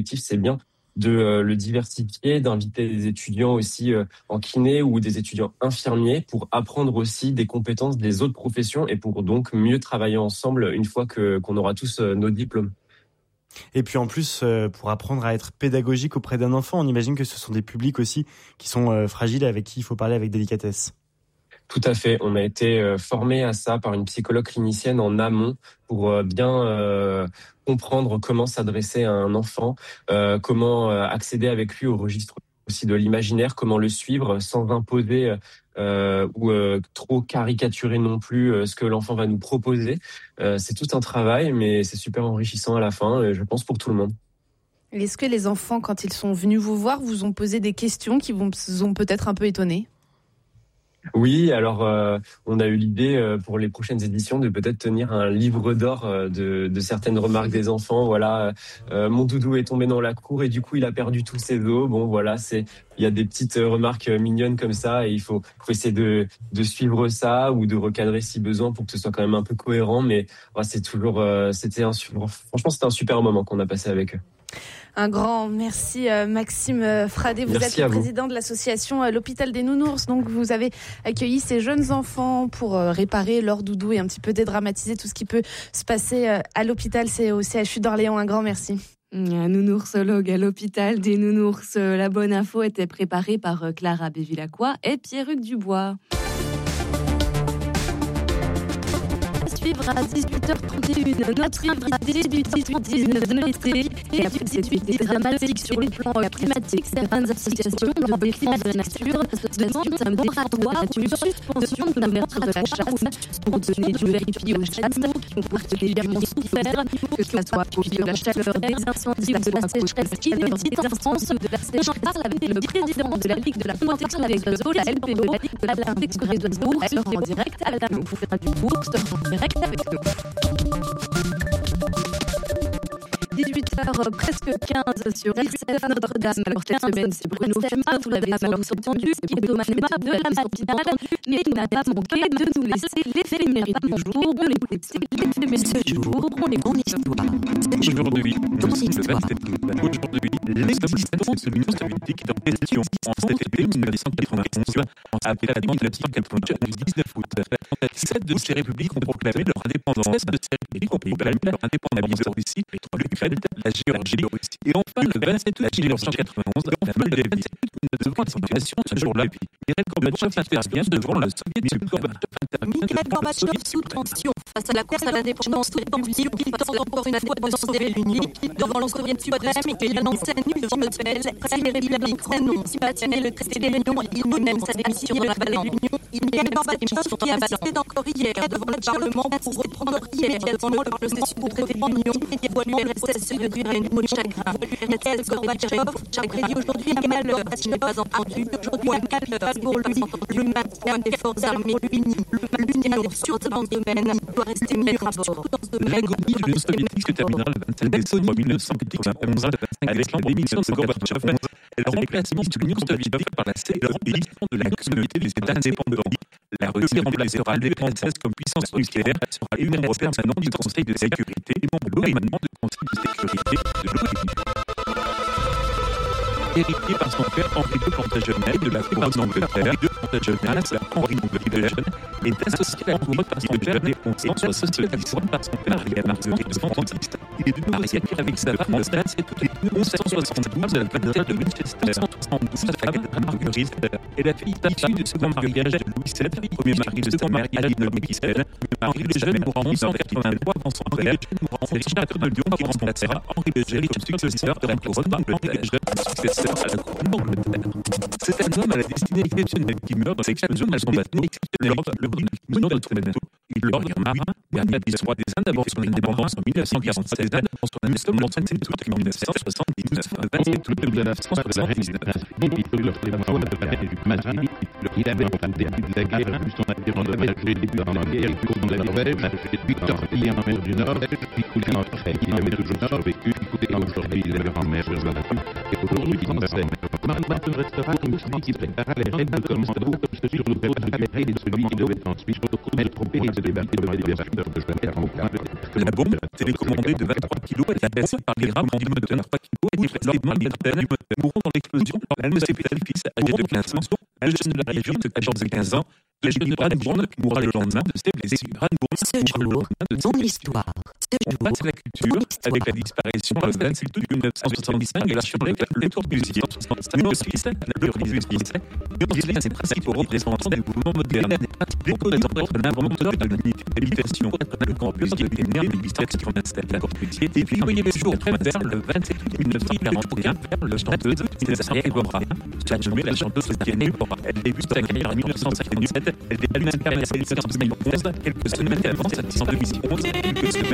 c'est bien de le diversifier, d'inviter des étudiants aussi en kiné ou des étudiants infirmiers pour apprendre aussi des compétences des autres professions et pour donc mieux travailler ensemble une fois qu'on aura tous nos diplômes. Et puis en plus, pour apprendre à être pédagogique auprès d'un enfant, on imagine que ce sont des publics aussi qui sont fragiles, avec qui il faut parler avec délicatesse. Tout à fait. On a été formé à ça par une psychologue clinicienne en amont pour bien comprendre comment s'adresser à un enfant, comment accéder avec lui au registre aussi de l'imaginaire, comment le suivre sans imposer ou trop caricaturer non plus ce que l'enfant va nous proposer. C'est tout un travail, mais c'est super enrichissant à la fin, je pense pour tout le monde. Est-ce que les enfants, quand ils sont venus vous voir, vous ont posé des questions qui vous ont peut-être un peu étonné ? Oui, alors on a eu l'idée pour les prochaines éditions de peut-être tenir un livre d'or de certaines remarques des enfants. Voilà, mon doudou est tombé dans la cour et du coup il a perdu tous ses os. Bon voilà, il y a des petites remarques mignonnes comme ça et il faut essayer de suivre ça ou de recadrer si besoin pour que ce soit quand même un peu cohérent. Mais c'est toujours, franchement c'était un super moment qu'on a passé avec eux. Un grand merci Maxime Fradet, vous êtes le président de l'association L'Hôpital des Nounours, donc vous avez accueilli ces jeunes enfants pour réparer leur doudou et un petit peu dédramatiser tout ce qui peut se passer à l'hôpital, c'est au CHU d'Orléans, un grand merci. Un nounoursologue à l'Hôpital des Nounours, la bonne info était préparée par Clara Bévilacqua et Pierruc Dubois. Suivre à 18h31 notre invité du 18-19 de l'été et après cette suite dramatique sur le plan climatique, certaines associations de défense de la nature demandent un moratoire ou une suspension de l'ouverture de la chasse pour donner du répit aux chameaux qui ont particulièrement souffert, que ce soit au fil de la chaleur, des incendies ou de la sécheresse inédite en France de la sécheresse. J'en parle avec le président de la Ligue de la protection des oiseaux, la LPO, la Ligue de la protection des oiseaux, elle en direct à la dame pour faire du cours, en direct avec eux. 18h presque 15 sur RCF Notre-Dame. Alors cette semaine, c'est Bruno Fuma, vous l'avez alors entendu, qui est au manuel de la matinale, mais il n'a pas manqué de nous laisser l'éphéméride du jour. On l'écoute, l'éphéméride du jour, on l'écoute. Aujourd'hui, l'existence de l'Union soviétique est en question en cet été 1991, après la demande de la psychiatrie du 19 août. 7 de ces républiques ont proclamé leur indépendance. 7 de ces républiques ont proclamé leur indépendance de Russie, l'Ukraine, la Géorgie, et enfin le 27 août 1991, la Moldavie. Devant la situation ce jour-là, Mikhail Gorbatchev intervient devant le Mikhail Gorbatchev sous tension face à la course à l'indépendance russie qui tente encore une fois de sauver l'Union devant le Soviet suprême et il annonce à nu devant Nobel si les républiques renonce à signer le traité de l'Union, il mène sa démission dans la vallée de l'Union. Mikhail Gorbatchev qui a assisté encore hier devant le Parlement pour reprendre hier devant le Parlement pour traiter l'Union et voit l'URSS se réduire à une mot de chagrin. L'URSS Gorbatchev a prédit aujourd'hui un malheur s'il n'est pas entendu. Aujourd'hui un malheur pour lui, le maintien des forces armées unies. L'Union sur ce domaine doit rester mirabour. L'agonie de l'Union soviétique se terminera le 27 décembre 1991 avec l'émission de Gorbatchev et le remplacement de l'Union soviétique par la CEE et l'histoire de la communauté des États indépendants. La Russie remplacera l'URSS comme puissance nucléaire et une membre permanent du Conseil de sécurité et membre permanent du Conseil de sécurité de l'ONU. Hérité par son père Henri II Plantagenet de la couronne d'Angleterre, Henri le Jeune est associé à la couronne par son père Léon et soit associé à la couronne par son père Marguerite de Francisque. Il est de marié avec sa femme le 27 août 1172 à la cathédrale de Winchester. 1172 à la Marguerite est la fille issue du second mariage de Louis VII, premier mari de second mariage de Louis XVI. Henri le Jeune mourra en 1183 avant son père. C'est Richard de Lyon qui remplacera Henri le Jeune comme successeur de la couronne d'Angleterre. À la couronne d'Angleterre. C'est un homme à la destinée exceptionnelle qui meurt dans l'explosion de son bateau lors de notre bateau. Il meurt marin, dernier des rois des Indes avant son indépendance en 1946 dans son amnistie le 27 août 1979, 27 août 1979. Il avait emprunté la guerre, son indépendance, j'ai début en guerre, il court dans la Norvège, j'ai 8 ans, il est en mer du Nord, Écoutez notre frère qui avait toujours survécu, écoutez aujourd'hui les grands-mères sur la nature, et aujourd'hui qui en scène. Marmatte restera comme celui qui prépara les règles comme ça, sur le dos de la de celui qui devait ensuite tromper et se débattre devant les débatteurs de Jeanne en cas. La bombe, télécommandée de 23 kg, est abaissée par les rames du moteur 3 kg et les morts du moteur mourront dans l'explosion. Elle ne s'est fait fils âgé de 15 ans. Elle jeune de la région de 14 et 15 ans. La jeune Brandebourne mourra le lendemain de ses blessés. Ce jour, dans l'histoire. On passe à la culture avec la disparition le 27 août 1975 de la surbrève le tour musique. Le Suisse, la pluralisme suisse, est l'un des principaux représentants du mouvement moderne. Déposant l'inventeur de l'habitation, le campus qui était né en 1887 à Corbusier, et puis envoyé le jour vers le 27 août 1941 vers le chanteuse César Évora. Jamais la chanteuse César Évora. Elle débute sa carrière en 1957. Elle débute sa carrière en 2011, quelques semaines avant sa naissance en 2011.